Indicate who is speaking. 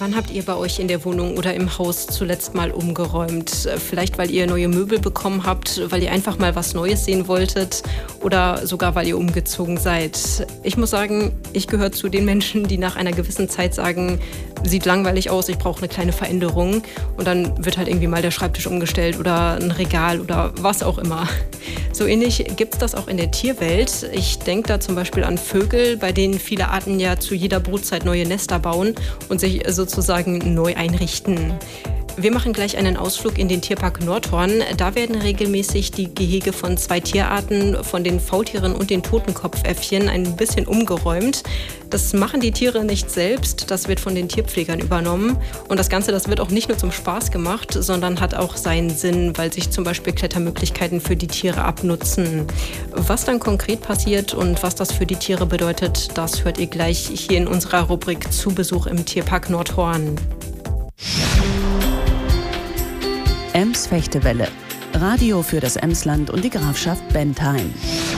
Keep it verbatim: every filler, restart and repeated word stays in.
Speaker 1: Wann habt ihr bei euch in der Wohnung oder im Haus zuletzt mal umgeräumt? Vielleicht, weil ihr neue Möbel bekommen habt, weil ihr einfach mal was Neues sehen wolltet oder sogar, weil ihr umgezogen seid. Ich muss sagen, ich gehöre zu den Menschen, die nach einer gewissen Zeit sagen, sieht langweilig aus, ich brauche eine kleine Veränderung. Und dann wird halt irgendwie mal der Schreibtisch umgestellt oder ein Regal oder was auch immer. So ähnlich gibt es das auch in der Tierwelt. Ich denke da zum Beispiel an Vögel, bei denen viele Arten ja zu jeder Brutzeit neue Nester bauen und sich sozusagen neu einrichten. Wir machen gleich einen Ausflug in den Tierpark Nordhorn. Da werden regelmäßig die Gehege von zwei Tierarten, von den Faultieren und den Totenkopfäffchen, ein bisschen umgeräumt. Das machen die Tiere nicht selbst, das wird von den Tierpflegern übernommen. Und das Ganze, das wird auch nicht nur zum Spaß gemacht, sondern hat auch seinen Sinn, weil sich zum Beispiel Klettermöglichkeiten für die Tiere abnutzen. Was dann konkret passiert und was das für die Tiere bedeutet, das hört ihr gleich hier in unserer Rubrik Zu Besuch im Tierpark Nordhorn.
Speaker 2: Ems Fechtewelle. Radio für das Emsland und die Grafschaft Bentheim.